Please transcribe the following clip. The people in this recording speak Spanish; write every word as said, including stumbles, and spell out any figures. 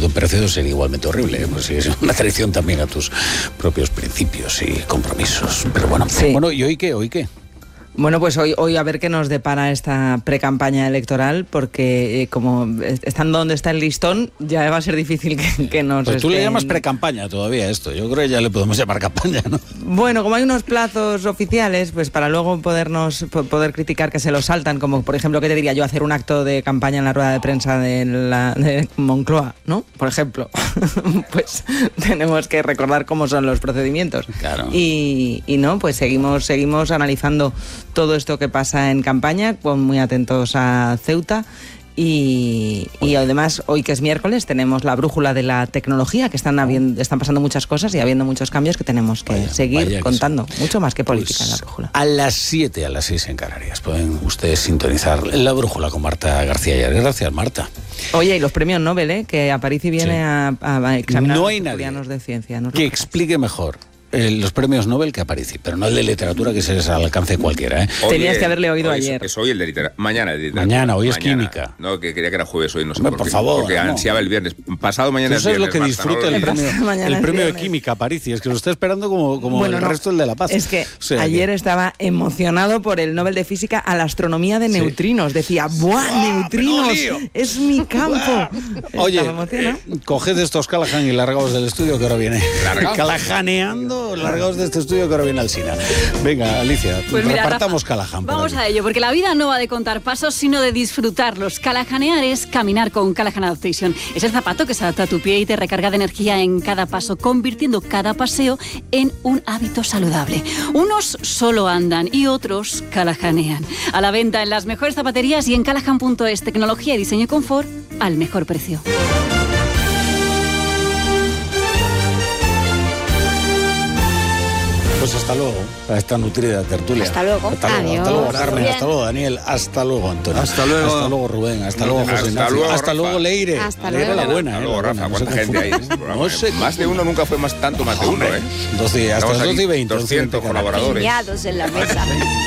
en Perecedo sería igualmente horrible, ¿eh? Pues sí, es una traición también a tus propios principios y compromisos. Pero bueno, sí. Bueno, ¿y hoy qué? ¿Hoy qué? Bueno, pues hoy, hoy a ver qué nos depara esta precampaña electoral, porque eh, como estando donde está el listón, ya va a ser difícil que, que nos Pues tú estén... le llamas precampaña todavía a esto. Yo creo que ya le podemos llamar campaña, ¿no? Bueno, como hay unos plazos oficiales, pues para luego podernos poder criticar que se los saltan, como por ejemplo, ¿qué te diría yo? Hacer un acto de campaña en la rueda de prensa de, la, de Moncloa, ¿no? Por ejemplo. Pues tenemos que recordar cómo son los procedimientos. Claro. Y, y no, pues seguimos, seguimos analizando todo esto que pasa en campaña, con muy atentos a Ceuta. Y, y además, hoy que es miércoles, tenemos la brújula de la tecnología, que están habiendo, están pasando muchas cosas y habiendo muchos cambios que tenemos que vaya, seguir vaya que contando. sí. Mucho más que política Pues en la brújula. A las siete, a las seis en Canarias, pueden ustedes sintonizar la brújula con Marta García Llares. Gracias, Marta. Oye, y los premios Nobel, ¿eh? Que Aparici viene Sí. a, a examinar No a hay los nadie asturianos de ciencia. ¿no? que explique mejor eh, los premios Nobel que Aparici, pero no el de literatura, que se es al alcance de cualquiera, ¿eh? Hoy Tenías es- que haberle oído hoy es- ayer. Es, hoy el de literatura. Mañana el de literatura. Mañana, hoy es química. No, que quería que era jueves hoy, no sé Hombre, por, por qué. favor, Porque no. ansiaba el viernes. Pasado mañana Eso es es lo viernes, que Marta, disfruta no lo el olvides. premio, Mañana el es premio de viernes. química Aparici, es que lo está esperando como, como Bueno, el no, resto del de La Paz. Es que O sea, ayer que- estaba emocionado por el Nobel de Física a la astronomía de Sí. neutrinos. Decía, ¡buah, neutrinos! menudo lío! ¡Es mi campo! Oye, Estaba emocionado. eh, coged estos Callahan y largaos del estudio que ahora viene. ¿Largaos? Callahaneando, largaos de este estudio que ahora viene Alsina. Venga, Alicia, Pues mira, repartamos Rafa, Callahan. por Vamos aquí. a ello, porque la vida no va de contar pasos, sino de disfrutarlos. Callahanear es caminar con Callahan Adaptation. Es el zapato que se adapta a tu pie y te recarga de energía en cada paso, convirtiendo cada paseo en un hábito saludable. Unos solo andan y otros callahanean. A la venta en las mejores zapaterías y en callahan punto es. Tecnología y diseño y confort al mejor precio. Pues hasta luego, a esta nutrida tertulia. Hasta luego. Hasta luego, Adiós. hasta luego Carmen, Bien. hasta luego Daniel, hasta luego Antonio. Hasta luego. Hasta luego Rubén, hasta luego José Hasta Ignacio. luego, hasta Rafa. luego Leire. Hasta Leire luego. la buena, Hasta eh, luego, la buena, Rafa, no se cuánta gente hay en confunda. este programa. No eh. se Más de uno nunca fue más tanto más de uno, ¿eh? doce, hasta Estamos las aquí doce y veinte. doscientos colaboradores. Piñados en la mesa.